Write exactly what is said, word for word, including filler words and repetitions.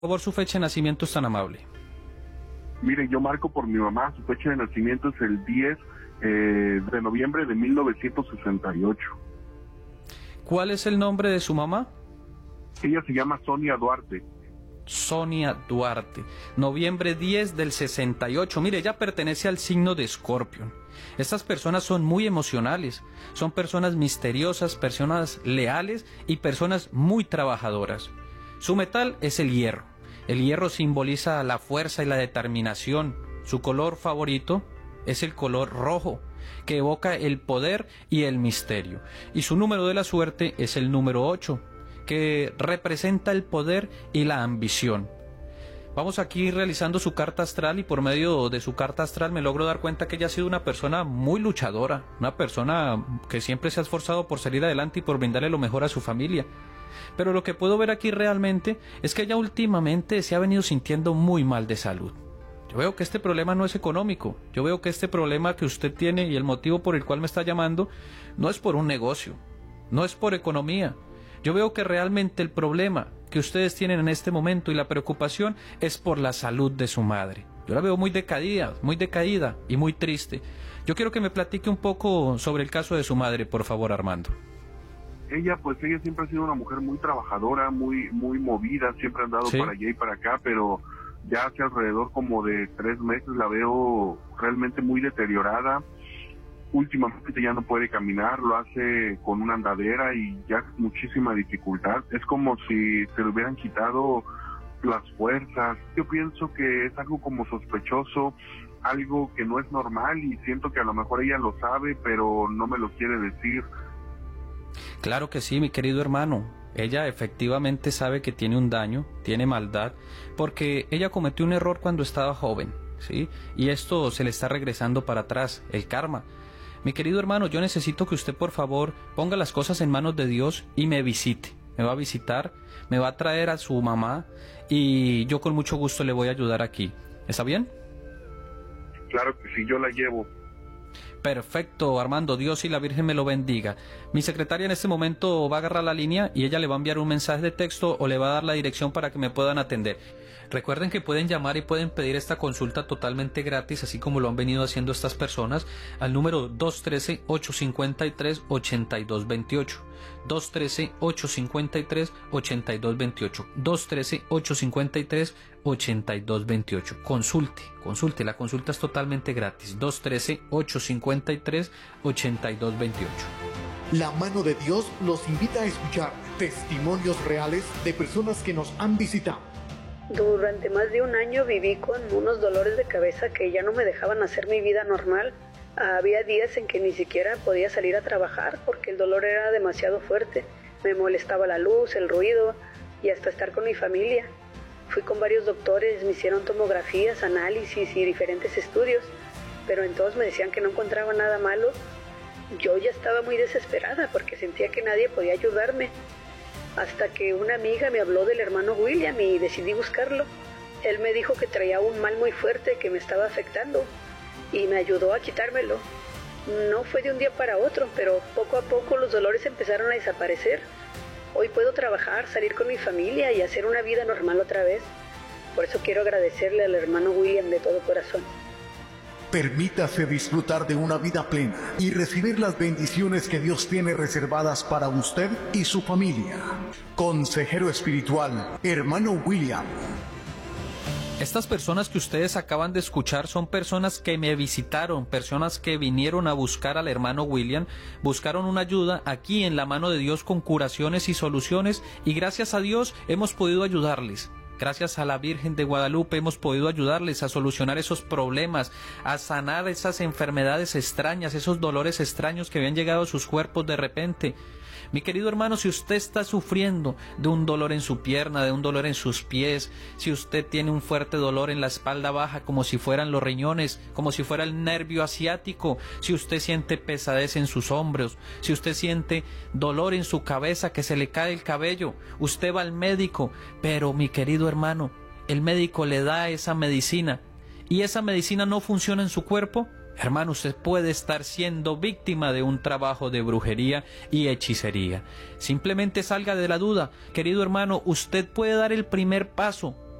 Por favor, su fecha de nacimiento es tan amable. Mire, yo marco por mi mamá, su fecha de nacimiento es el diez eh, de noviembre de mil novecientos sesenta y ocho. ¿Cuál es el nombre de su mamá? Ella se llama Sonia Duarte. Sonia Duarte, noviembre diez del sesenta y ocho. Mire, ella pertenece al signo de Escorpión. Estas personas son muy emocionales, son personas misteriosas, personas leales y personas muy trabajadoras. Su metal es el hierro. El hierro simboliza la fuerza y la determinación. Su color favorito es el color rojo, que evoca el poder y el misterio. Y su número de la suerte es el número ocho, que representa el poder y la ambición. Vamos aquí realizando su carta astral y por medio de su carta astral me logro dar cuenta que ella ha sido una persona muy luchadora, una persona que siempre se ha esforzado por salir adelante y por brindarle lo mejor a su familia. Pero lo que puedo ver aquí realmente es que ella últimamente se ha venido sintiendo muy mal de salud. Yo veo que este problema no es económico, yo veo que este problema que usted tiene y el motivo por el cual me está llamando no es por un negocio, no es por economía. Yo veo que realmente el problema que ustedes tienen en este momento y la preocupación es por la salud de su madre. Yo la veo muy decaída, muy decaída y muy triste. Yo quiero que me platique un poco sobre el caso de su madre, por favor, Armando. Ella, pues ella siempre ha sido una mujer muy trabajadora, muy muy movida, siempre ha andado ¿Sí? para allá y para acá, pero ya hace alrededor como de tres meses la veo realmente muy deteriorada. Últimamente ya no puede caminar, lo hace con una andadera y ya muchísima dificultad. Es como si se le hubieran quitado las fuerzas. Yo pienso que es algo como sospechoso, algo que no es normal y siento que a lo mejor ella lo sabe, pero no me lo quiere decir. Claro que sí, mi querido hermano. Ella efectivamente sabe que tiene un daño, tiene maldad, porque ella cometió un error cuando estaba joven, ¿sí? Y esto se le está regresando para atrás, el karma. Mi querido hermano, yo necesito que usted por favor ponga las cosas en manos de Dios y me visite. Me va a visitar, me va a traer a su mamá y yo con mucho gusto le voy a ayudar aquí. ¿Está bien? Claro que sí, yo la llevo. Perfecto, Armando, Dios y la Virgen me lo bendiga. Mi secretaria en este momento va a agarrar la línea y ella le va a enviar un mensaje de texto o le va a dar la dirección para que me puedan atender. Recuerden que pueden llamar y pueden pedir esta consulta totalmente gratis, así como lo han venido haciendo estas personas, al número dos uno tres, ocho cinco tres, ocho dos dos ocho. dos uno tres, ocho cinco tres, ocho dos dos ocho. dos uno tres, ocho cinco tres, ocho dos dos ocho. Consulte, consulte, la consulta es totalmente gratis. dos uno tres, ocho cinco tres, ocho dos dos ocho. La mano de Dios los invita a escuchar testimonios reales de personas que nos han visitado. Durante más de un año viví con unos dolores de cabeza que ya no me dejaban hacer mi vida normal. Había días en que ni siquiera podía salir a trabajar porque el dolor era demasiado fuerte. Me molestaba la luz, el ruido y hasta estar con mi familia. Fui con varios doctores, me hicieron tomografías, análisis y diferentes estudios, pero en todos me decían que no encontraba nada malo. Yo ya estaba muy desesperada porque sentía que nadie podía ayudarme. Hasta que una amiga me habló del hermano William y decidí buscarlo. Él me dijo que traía un mal muy fuerte que me estaba afectando y me ayudó a quitármelo. No fue de un día para otro, pero poco a poco los dolores empezaron a desaparecer. Hoy puedo trabajar, salir con mi familia y hacer una vida normal otra vez. Por eso quiero agradecerle al hermano William de todo corazón. Permítase disfrutar de una vida plena y recibir las bendiciones que Dios tiene reservadas para usted y su familia. Consejero espiritual, hermano William. Estas personas que ustedes acaban de escuchar son personas que me visitaron, personas que vinieron a buscar al hermano William, buscaron una ayuda aquí en la mano de Dios con curaciones y soluciones y gracias a Dios hemos podido ayudarles. Gracias a la Virgen de Guadalupe hemos podido ayudarles a solucionar esos problemas, a sanar esas enfermedades extrañas, esos dolores extraños que habían llegado a sus cuerpos de repente. Mi querido hermano, si usted está sufriendo de un dolor en su pierna, de un dolor en sus pies, si usted tiene un fuerte dolor en la espalda baja como si fueran los riñones, como si fuera el nervio asiático, si usted siente pesadez en sus hombros, si usted siente dolor en su cabeza, que se le cae el cabello, usted va al médico, pero mi querido hermano, el médico le da esa medicina y esa medicina no funciona en su cuerpo. Hermano, usted puede estar siendo víctima de un trabajo de brujería y hechicería. Simplemente salga de la duda. Querido hermano, usted puede dar el primer paso